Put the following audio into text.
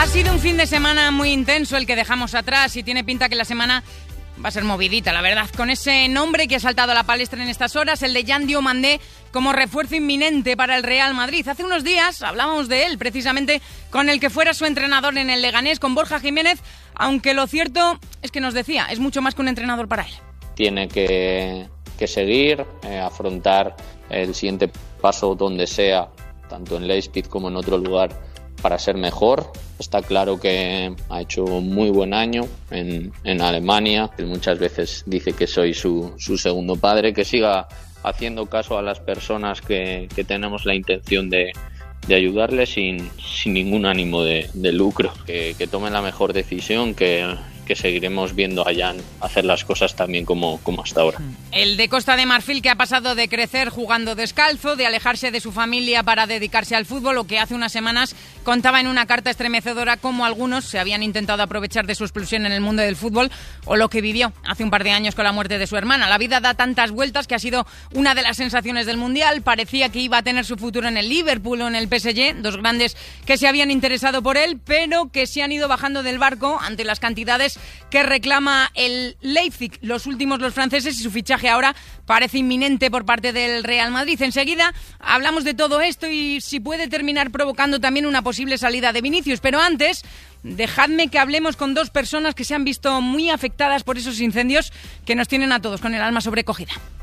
Ha sido un fin de semana muy intenso el que dejamos atrás y tiene pinta que la semana va a ser movidita, la verdad, con ese nombre que ha saltado a la palestra en estas horas, el de Yan Diomandé, como refuerzo inminente para el Real Madrid. Hace unos días hablábamos de él, precisamente con el que fuera su entrenador en el Leganés, con Borja Jiménez, aunque lo cierto es que nos decía, es mucho más que un entrenador para él. Tiene que seguir, afrontar el siguiente paso donde sea, tanto en Leipzig como en otro lugar, para ser mejor. Está claro que ha hecho un muy buen año en Alemania. Él muchas veces dice que soy su segundo padre, que siga haciendo caso a las personas que tenemos la intención de ayudarles sin ningún ánimo de lucro. Que tomen la mejor decisión, que seguiremos viendo a Yan hacer las cosas también como hasta ahora. El de Costa de Marfil, que ha pasado de crecer jugando descalzo, de alejarse de su familia para dedicarse al fútbol, o que hace unas semanas contaba en una carta estremecedora cómo algunos se habían intentado aprovechar de su explosión en el mundo del fútbol, o lo que vivió hace un par de años con la muerte de su hermana. La vida da tantas vueltas que ha sido una de las sensaciones del Mundial. Parecía que iba a tener su futuro en el Liverpool o en el PSG, dos grandes que se habían interesado por él, pero que se han ido bajando del barco ante las cantidades que reclama el Leipzig, los franceses, y su fichaje ahora parece inminente por parte del Real Madrid. Enseguida hablamos de todo esto y si puede terminar provocando también una posible salida de Vinicius, pero antes dejadme que hablemos con dos personas que se han visto muy afectadas por esos incendios que nos tienen a todos con el alma sobrecogida.